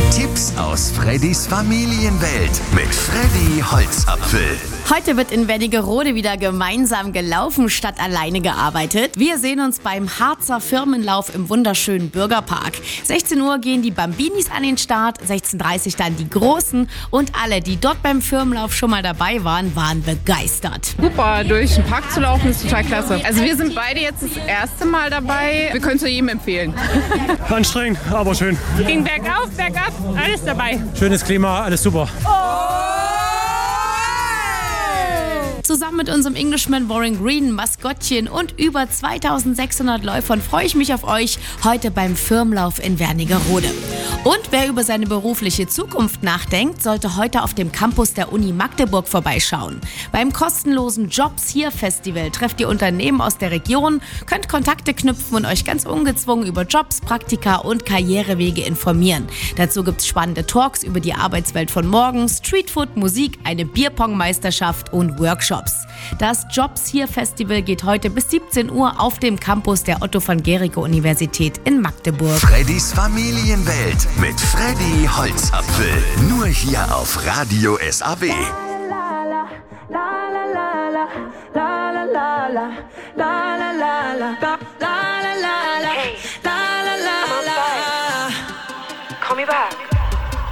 Tipps aus Freddys Familienwelt mit Freddy Holzapfel. Heute wird in Wernigerode wieder gemeinsam gelaufen statt alleine gearbeitet. Wir sehen uns beim Harzer Firmenlauf im wunderschönen Bürgerpark. 16 Uhr gehen die Bambinis an den Start, 16:30 Uhr dann die Großen und alle, die dort beim Firmenlauf schon mal dabei waren, waren begeistert. Super, durch den Park zu laufen ist total klasse. Also wir sind beide jetzt das erste Mal dabei. Wir können es jedem empfehlen. Anstrengend, aber schön. Ging bergauf, bergab, alles dabei. Schönes Klima, alles super. Zusammen mit unserem Englishman Warren Green, Maskottchen und über 2600 Läufern freue ich mich auf euch heute beim Firmenlauf in Wernigerode. Und wer über seine berufliche Zukunft nachdenkt, sollte heute auf dem Campus der Uni Magdeburg vorbeischauen. Beim kostenlosen Jobs hier Festival trefft ihr Unternehmen aus der Region, könnt Kontakte knüpfen und euch ganz ungezwungen über Jobs, Praktika und Karrierewege informieren. Dazu gibt es spannende Talks über die Arbeitswelt von morgen, Streetfood, Musik, eine Bierpong-Meisterschaft und Workshops. Das Jobs hier Festival geht heute bis 17 Uhr auf dem Campus der Otto-von-Guericke-Universität in Magdeburg. Freddys Familienwelt mit Freddy Holzapfel. Nur hier auf Radio SAW. La la la la la la la la la la la la la